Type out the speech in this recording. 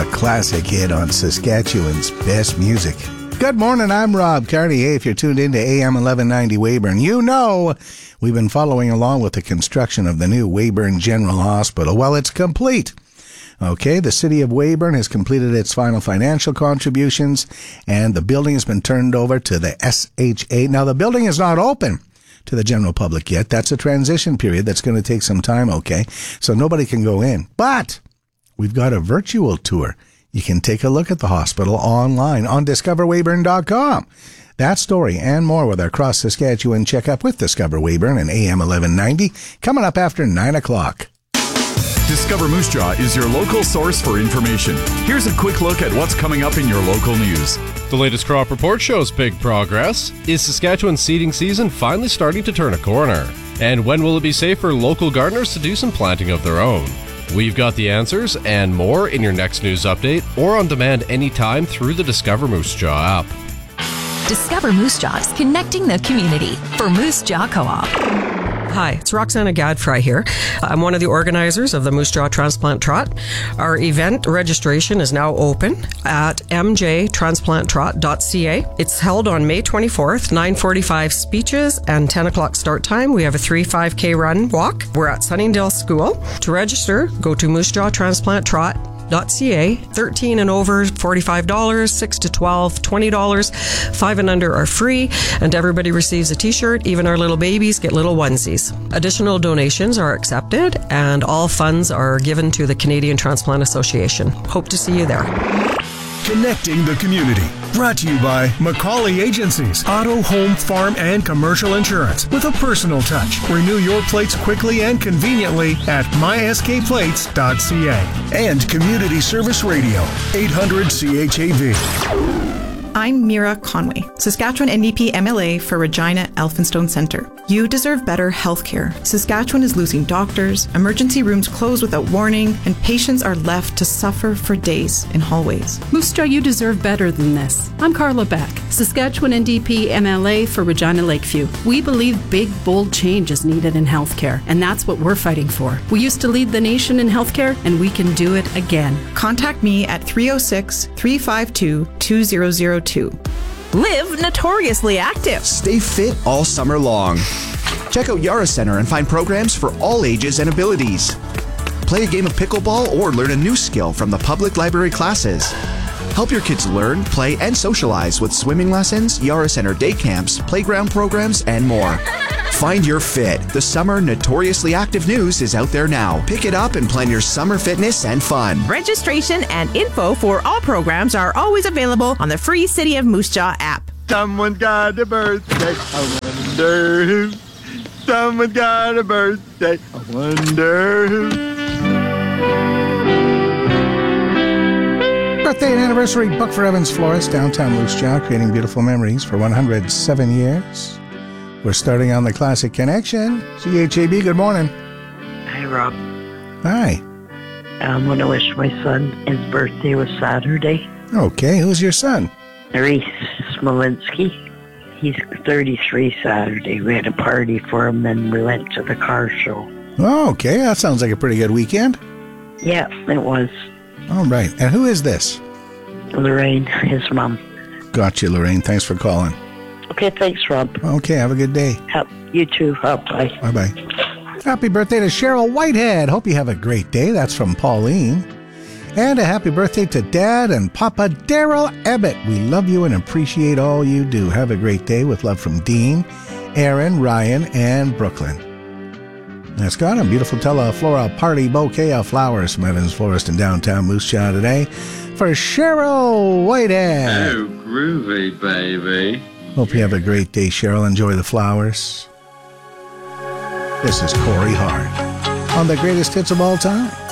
a classic hit on Saskatchewan's best music. Good morning, I'm Rob Cartier. If you're tuned into AM 1190 Weyburn, you know we've been following along with the construction of the new Weyburn General Hospital. Well, it's complete. Okay, the city of Weyburn has completed its final financial contributions, and the building has been turned over to the SHA. Now, the building is not open to the general public yet. That's a transition period that's going to take some time, okay? So nobody can go in. But we've got a virtual tour. You can take a look at the hospital online on discoverweyburn.com. That story and more with our Cross Saskatchewan checkup with Discover Weyburn and AM 1190 coming up after 9 o'clock. Discover Moose Jaw is your local source for information. Here's a quick look at what's coming up in your local news. The latest crop report shows big progress. Is Saskatchewan's seeding season finally starting to turn a corner? And when will it be safe for local gardeners to do some planting of their own? We've got the answers and more in your next news update or on demand anytime through the Discover Moose Jaw app. Discover Moose Jaw is connecting the community for Moose Jaw Co-op. Hi, it's Roxana Gadfry here. I'm one of the organizers of the Moose Jaw Transplant Trot. Our event registration is now open at mjtransplanttrot.ca. It's held on May 24th, 9:45 speeches and 10 o'clock start time. We have a 5K run walk. We're at Sunningdale School. To register, go to moosejawtransplanttrot.ca. 13 and over, $45, 6 to 12, $20, 5 and under are free, and everybody receives a t-shirt. Even our little babies get little onesies. Additional donations are accepted, and all funds are given to the Canadian Transplant Association. Hope to see you there. Connecting the community. Brought to you by Macaulay Agencies, auto, home, farm, and commercial insurance with a personal touch. Renew your plates quickly and conveniently at myskplates.ca. And Community Service Radio, 800 CHAV. I'm Mira Conway, Saskatchewan NDP MLA for Regina Elphinstone Centre. You deserve better healthcare. Saskatchewan is losing doctors, emergency rooms close without warning, and patients are left to suffer for days in hallways. Moose Jaw, you deserve better than this. I'm Carla Beck, Saskatchewan NDP MLA for Regina Lakeview. We believe big, bold change is needed in healthcare, and that's what we're fighting for. We used to lead the nation in healthcare, and we can do it again. Contact me at 306-352-2002. Live notoriously active. Stay fit all summer long. Check out Yara Center and find programs for all ages and abilities. Play a game of pickleball or learn a new skill from the public library classes. Help your kids learn, play, and socialize with swimming lessons, Yara Center day camps, playground programs, and more. Find your fit. The summer Notoriously Active news is out there now. Pick it up and plan your summer fitness and fun. Registration and info for all programs are always available on the free City of Moose Jaw app. Someone's got a birthday, I wonder who. Someone's got a birthday, I wonder who. Birthday and anniversary book for Evans Florist, downtown Moose Jaw, creating beautiful memories for 107 years. We're starting on the Classic Connection. CHAB, good morning. Hi, Rob. Hi. I want to wish my son his birthday was Saturday. Okay, who's your son? Reese Smolinski. He's 33 Saturday. We had a party for him, and we went to the car show. Oh, okay, that sounds like a pretty good weekend. Yeah, it was. All right, and who is this? Lorraine, his mom. Gotcha, Lorraine. Thanks for calling. Okay, thanks, Rob. Okay, have a good day. You too. Bye. Bye-bye. Happy birthday to Cheryl Whitehead. Hope you have a great day. That's from Pauline. And a happy birthday to Dad and Papa Daryl Ebbett. We love you and appreciate all you do. Have a great day with love from Dean, Aaron, Ryan, and Brooklyn. That's got a beautiful Teleflora party bouquet of flowers from Evans Florist in downtown Moose Jaw today for Cheryl Whitehead. Oh, groovy, baby. Hope you have a great day, Cheryl. Enjoy the flowers. This is Corey Hart on the greatest hits of all time.